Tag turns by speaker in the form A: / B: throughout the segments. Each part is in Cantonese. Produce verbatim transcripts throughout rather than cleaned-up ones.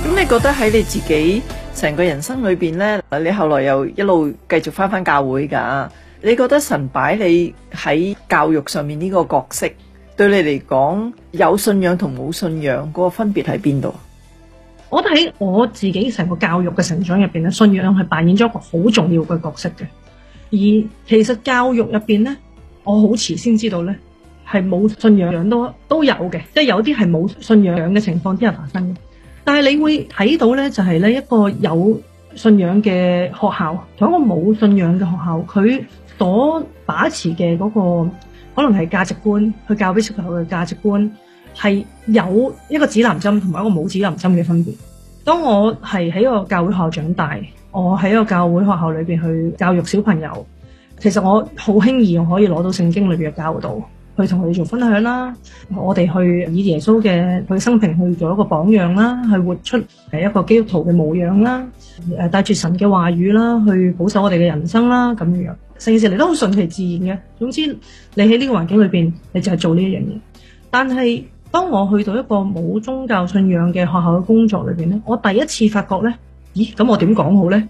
A: 咁你覺得喺你自己成個人生裏邊呢，你後來又一路繼續翻翻教會㗎？你覺得神擺你喺教育上面呢個角色，對你嚟講有信仰同冇信仰嗰個分別喺邊度？
B: 我覺得喺我自己成個教育嘅成長入邊咧，信仰係扮演咗一個好重要嘅角色嘅。而其實教育入邊咧，我好遲先知道咧，係冇信仰都都有嘅，即係有啲係冇信仰嘅情況之下發生嘅。但係你會睇到咧，就係咧一個有信仰嘅學校同一個冇信仰嘅學校，佢所把持嘅嗰個可能係價值觀，去教俾小朋友嘅價值觀係有一個指南針同埋一個冇指南針嘅分別。當我係喺一個教會學校長大，我喺一個教會學校裏邊去教育小朋友，其實我好輕易可以攞到聖經裏邊嘅教導去同佢哋做分享啦，我哋去以耶穌嘅佢生平去做一個榜樣啦，去活出誒一個基督徒嘅模樣啦，誒帶住神嘅話語啦，去保守我哋嘅人生啦，咁樣成件事嚟都好順其自然嘅。總之你喺呢個環境裏邊，你就係做呢一樣嘢。但係當我去到一個冇宗教信仰嘅學校嘅工作裏邊咧，我第一次發覺咧，咦咁我點講好咧？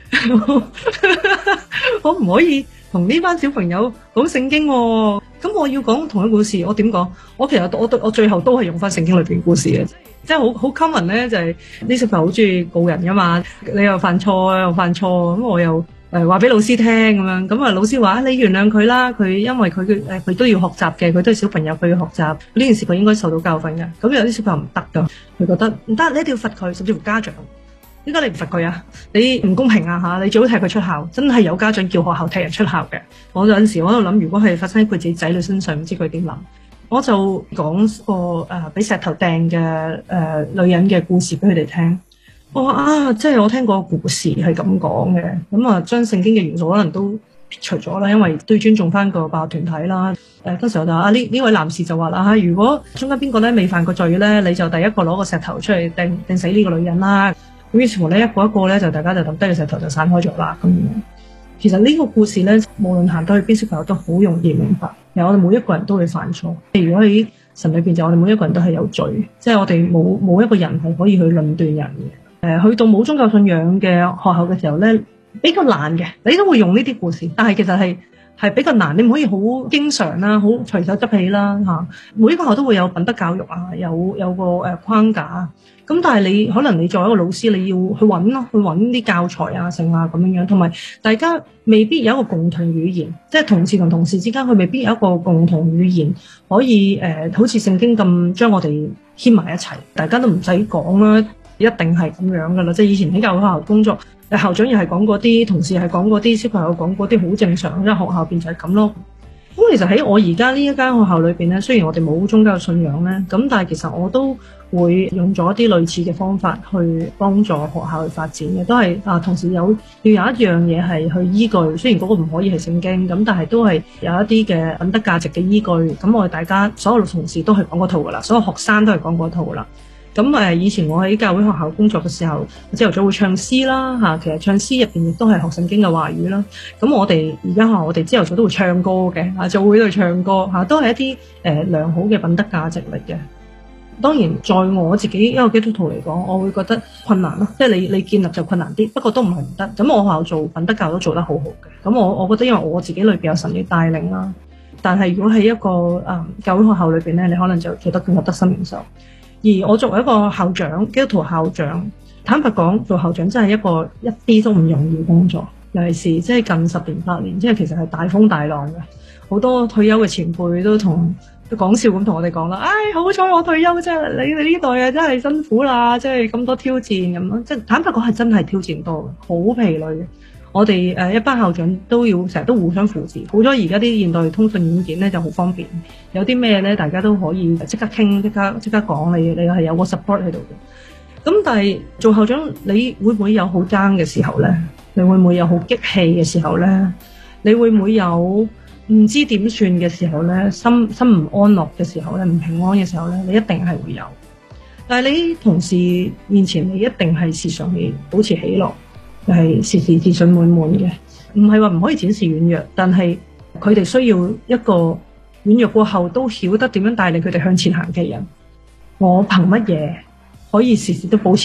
B: 我唔可以同呢班小朋友講聖經喎，咁我要講同一故事，我點講？我其實我我最後都係用翻聖經裏邊故事嘅，即係好好 common 咧，就係啲小朋友好中意告人噶嘛，你又犯錯又犯錯，咁我又誒話俾老師聽咁樣，咁啊老師話你原諒佢啦，佢因為佢誒佢都要學習嘅，佢都係小朋友，佢要學習呢件事，佢應該受到教訓嘅。咁有啲小朋友唔得噶，佢覺得唔得，你一定要罰佢，甚至乎家長。點解你唔罰佢啊？你唔公平啊吓！你最好踢佢出校，真係有家長叫學校踢人出校嘅。我有陣時我喺度諗，如果係發生喺佢自己仔女身上，唔知佢點諗。我就講個誒俾石頭掟嘅誒女人嘅故事俾佢哋聽。我話啊，即係我聽過個故事係咁講嘅，咁啊將聖經嘅元素可能都撇除咗啦，因為都要尊重翻個辦學團體啦。誒嗰時候就啊呢呢位男士就話啦嚇，如果中間邊個咧未犯過罪咧，你就第一個攞個石頭出嚟掟掟死呢個女人啦。咁於是乎咧，一個一個咧就大家就抌低個石頭就散開咗啦。咁樣，其實呢個故事咧，無論行到去邊，小朋友都好容易明白。其實我哋每一個人都會犯錯。如果喺神裏邊，就我哋每一個人都係有罪，即係我哋冇冇一個人係可以去論斷人嘅。誒、呃，去到冇宗教信仰嘅學校嘅時候咧，比較難嘅。你都會用呢啲故事，但係其實係係比較難。你唔可以好經常啦，好隨手執起啦嚇、啊。每一個學校都會有品德教育啊，有有個誒框架。咁但係你可能你作為一個老師，你要去揾咯，去揾啲教材啊、剩啊咁樣樣，同埋大家未必有一個共同語言，即係同事同同事之間，佢未必有一個共同語言可以誒、呃，好似聖經咁將我哋牽埋一齊，大家都唔使講啦，一定係咁樣噶啦。即係以前喺教會學校工作，校長又係講嗰啲，同事係講嗰啲，小朋友講嗰啲，好正常，因為學校邊就係咁咯。咁其實喺我而家呢一間學校裏邊咧，雖然我哋冇宗教信仰咧，咁但係其實我都會用咗一啲類似嘅方法去幫助學校去發展嘅，都係啊，同時有要有一樣嘢係去依據，雖然嗰個唔可以係聖經，咁但係都係有一啲嘅品德價值嘅依據。咁我哋大家所有嘅同事都係講嗰套噶啦，所有學生都係講嗰套噶啦。咁誒，以前我喺教會學校工作嘅時候，朝頭早會唱詩啦嚇，其實唱詩入邊亦都係學聖經嘅話語啦。咁我哋而家學校我哋朝頭早都會唱歌嘅，啊，就會去唱歌嚇，都係一啲誒、呃、良好嘅品德價值嚟嘅。當然，在我自己一個基督徒嚟講，我會覺得困難咯，即係你你建立就困難啲，不過都唔係唔得。咁我學校做品德教都做得好好嘅。咁我我覺得因為我自己裏邊有神嘅帶領啦，但係如果喺一個誒、嗯、教會學校裏邊咧，你可能就做得更加得心應手。而我作為一個校長，基督徒校長，坦白講，做校長真係一個一啲都唔容易嘅工作，尤其是即係近十年八年，即係其實係大風大浪嘅。好多退休嘅前輩都同都講笑咁同我哋講啦，唉，好彩我退休啫，你哋呢代啊真係辛苦啦，即係咁多挑戰咁樣，即係坦白講係真係挑戰多嘅，好疲累嘅。我哋誒、呃、一班校長都要成日都互相扶持，好咗而家啲現代通訊軟件咧就好方便，有啲咩咧大家都可以即刻傾，即刻即刻講，你你係有個 support 喺度嘅。咁但係做校長，你會唔會有好爭嘅時候咧？你會唔會有好激氣嘅時候咧？你會唔會有唔知點算嘅時候咧？心心唔安樂嘅時候咧？唔平安嘅時候咧？你一定係會有。但係你同事面前，你一定係時常係保持喜樂。係時時自信滿滿嘅，唔係話唔可以展示軟弱，但係佢哋需要一個軟弱過後都曉得點樣帶領佢哋向前行嘅人。我憑乜嘢可以時時都保持